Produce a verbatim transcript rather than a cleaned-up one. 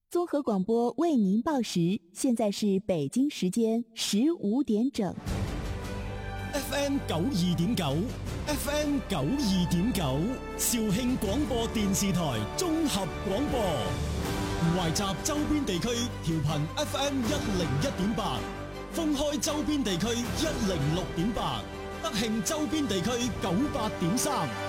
综合广播为您报时，现在是北京時間十五點整。 F M 九二點九 ，F M 九二點九，肇慶廣播電視台綜合廣播，懷集周邊地區調頻 F M 一零一點八，封開周邊地區一零六點八，德慶周邊地區九八點三。